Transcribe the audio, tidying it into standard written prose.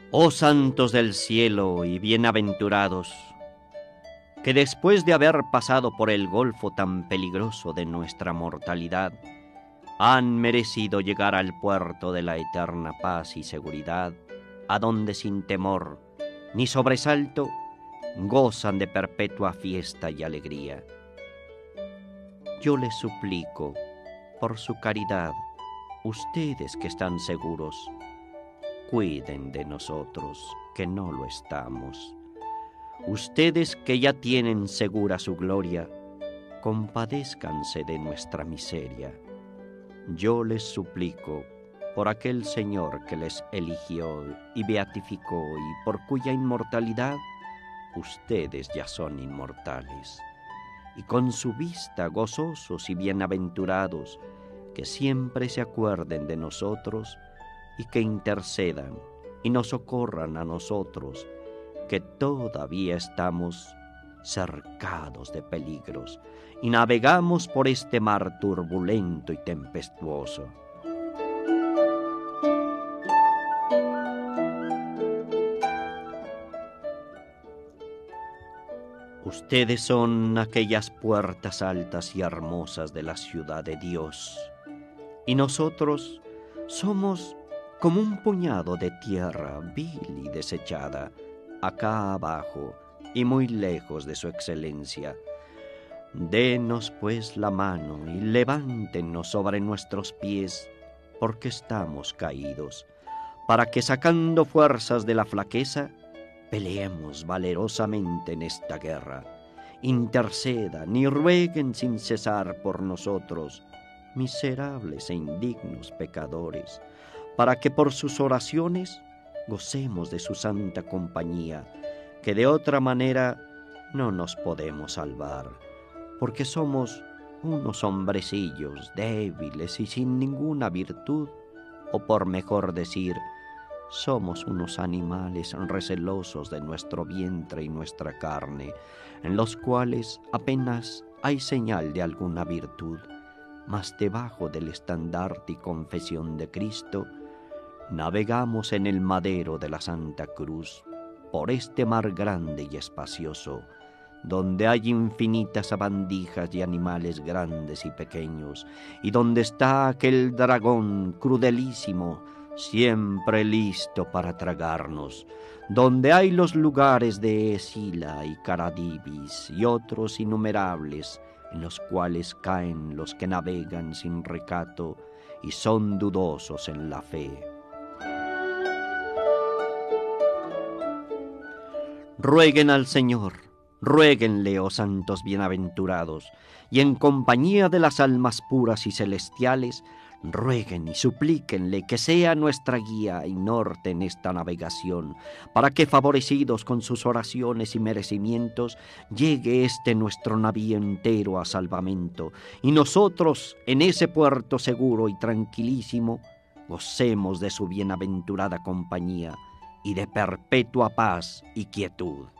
Oh santos del cielo y bienaventurados, que después de haber pasado por el golfo tan peligroso de nuestra mortalidad, han merecido llegar al puerto de la eterna paz y seguridad, a donde sin temor ni sobresalto gozan de perpetua fiesta y alegría. Yo les suplico, por su caridad, ustedes que están seguros, cuiden de nosotros, que no lo estamos. Ustedes que ya tienen segura su gloria, compadézcanse de nuestra miseria. Yo les suplico, por aquel Señor que les eligió y beatificó y por cuya inmortalidad ustedes ya son inmortales, y con su vista gozosos y bienaventurados, que siempre se acuerden de nosotros y que intercedan y nos socorran a nosotros, que todavía estamos cercados de peligros y navegamos por este mar turbulento y tempestuoso. Ustedes son aquellas puertas altas y hermosas de la ciudad de Dios, y nosotros somos como un puñado de tierra vil y desechada, acá abajo y muy lejos de su excelencia. Denos pues la mano y levántennos sobre nuestros pies, porque estamos caídos, para que sacando fuerzas de la flaqueza, peleemos valerosamente en esta guerra. Intercedan y rueguen sin cesar por nosotros, miserables e indignos pecadores, para que por sus oraciones gocemos de su santa compañía, que de otra manera no nos podemos salvar, porque somos unos hombrecillos débiles y sin ninguna virtud, o por mejor decir, somos unos animales recelosos de nuestro vientre y nuestra carne, en los cuales apenas hay señal de alguna virtud, mas debajo del estandarte y confesión de Cristo, navegamos en el madero de la Santa Cruz, por este mar grande y espacioso, donde hay infinitas sabandijas y animales grandes y pequeños, y donde está aquel dragón crudelísimo, siempre listo para tragarnos, donde hay los lugares de Escila y Caradibis y otros innumerables, en los cuales caen los que navegan sin recato y son dudosos en la fe. Rueguen al Señor, ruéguenle, oh santos bienaventurados, y en compañía de las almas puras y celestiales, rueguen y suplíquenle que sea nuestra guía y norte en esta navegación, para que, favorecidos con sus oraciones y merecimientos, llegue este nuestro navío entero a salvamento, y nosotros, en ese puerto seguro y tranquilísimo, gocemos de su bienaventurada compañía y de perpetua paz y quietud.